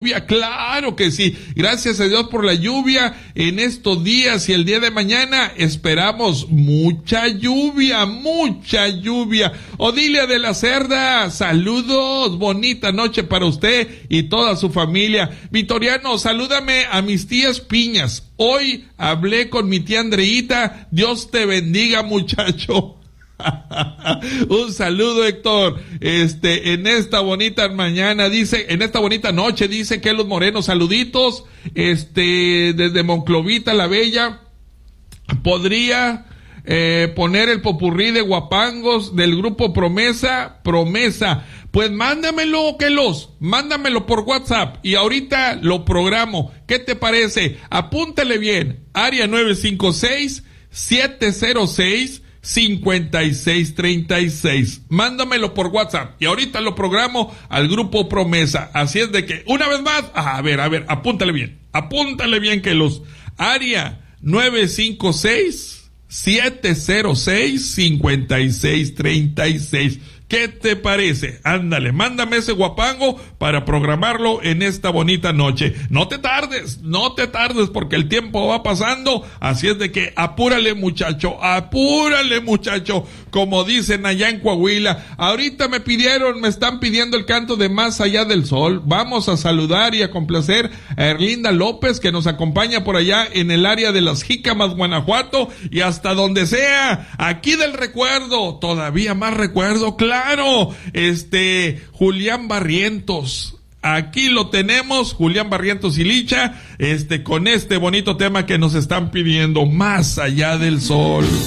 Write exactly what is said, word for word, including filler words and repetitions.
lluvia, claro que sí. Gracias a Dios por la lluvia en estos días y el día de mañana esperamos mucha lluvia, mucha lluvia. Odilia de la Cerda, saludos, bonita noche para usted y toda su familia. Vitoriano, salúdame a mis tías Piñas. Hoy hablé con mi tía Andreita, Dios te bendiga, muchacho. Un saludo, Héctor. Este, en esta bonita mañana dice, en esta bonita noche dice que los morenos, saluditos, este, desde Monclovita la Bella, podría eh, poner el popurrí de guapangos del grupo Promesa, Promesa. Pues mándamelo, que los, mándamelo por WhatsApp y ahorita lo programo. ¿Qué te parece? Apúntale bien, área nueve cinco seis, siete cero seis, cincuenta y seis treinta y seis. Mándamelo por WhatsApp y ahorita lo programo al grupo Promesa. Así es de que, una vez más, a ver, a ver, apúntale bien, apúntale bien, que los, área nueve cinco seis, siete cero seis, cincuenta y seis treinta y seis. ¿Qué te parece? Ándale, mándame ese guapango para programarlo en esta bonita noche. No te tardes, no te tardes porque el tiempo va pasando, así es de que apúrale, muchacho, apúrale, muchacho, como dicen allá en Coahuila. Ahorita me pidieron, me están pidiendo el canto de Más Allá del Sol. Vamos a saludar y a complacer a Erlinda López, que nos acompaña por allá en el área de Las Jícamas, Guanajuato, y hasta donde sea, aquí del recuerdo, todavía más recuerdo, claro. Claro, este, Julián Barrientos, aquí lo tenemos, Julián Barrientos y Licha, este, con este bonito tema que nos están pidiendo, Más Allá del Sol.